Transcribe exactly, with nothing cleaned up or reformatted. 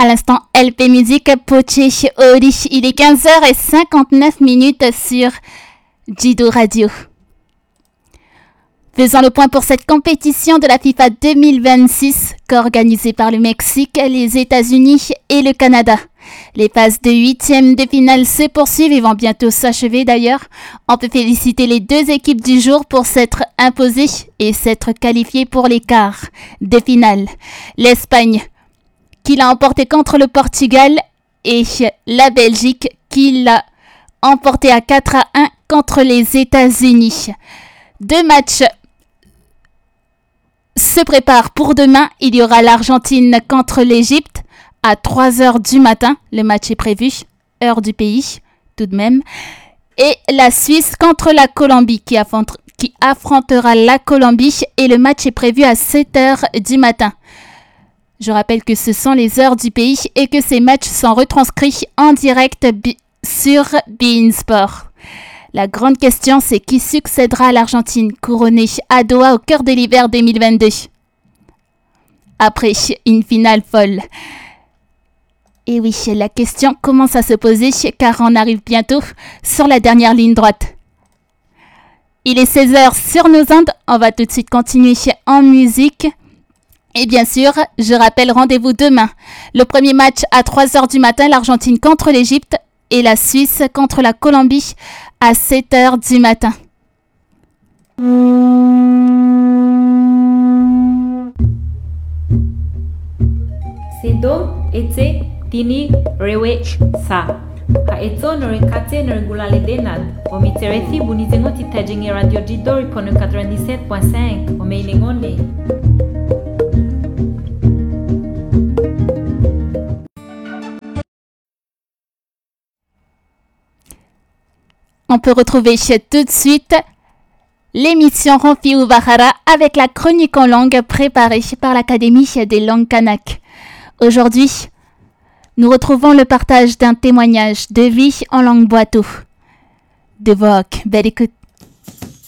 À l'instant, L P Musique, Poche Ori. Il est quinze heures cinquante-neuf sur Jido Radio. Faisons le point pour cette compétition de la FIFA deux mille vingt-six, co-organisée par le Mexique, les États-Unis et le Canada. Les phases de huitièmes de finale se poursuivent et vont bientôt s'achever d'ailleurs. On peut féliciter les deux équipes du jour pour s'être imposées et s'être qualifiées pour les quarts de finale. L'Espagne, qui l'a emporté contre le Portugal, et la Belgique, qui l'a emporté à quatre à un contre les États-Unis. Deux matchs se préparent pour demain. Il y aura l'Argentine contre l'Égypte à trois heures du matin. Le match est prévu, heure du pays, tout de même. Et la Suisse contre la Colombie, qui, affronte, qui affrontera la Colombie. Et le match est prévu à sept heures du matin. Je rappelle que ce sont les heures du pays et que ces matchs sont retranscrits en direct bi- sur beIN Sport. La grande question, c'est qui succédera à l'Argentine couronnée à Doha au cœur de l'hiver deux mille vingt-deux. Après une finale folle. Et oui, la question commence à se poser car on arrive bientôt sur la dernière ligne droite. Il est seize heures sur nos ondes. On va tout de suite continuer en musique. Et bien sûr, je rappelle, rendez-vous demain. Le premier match à trois heures du matin, l'Argentine contre l'Égypte et la Suisse contre la Colombie à sept heures du matin. Sedo ete tini rewe sa. Ha eto norekate norgulale denad. O mitereti bunizengo titajenge radio Jido ripono quatre-vingt-dix-sept point cinq. O meinengone. On peut retrouver tout de suite l'émission Rompi Ubahara avec la chronique en langue préparée par l'Académie des langues kanak. Aujourd'hui, nous retrouvons le partage d'un témoignage de vie en langue boito. De Vogue, belle écoute.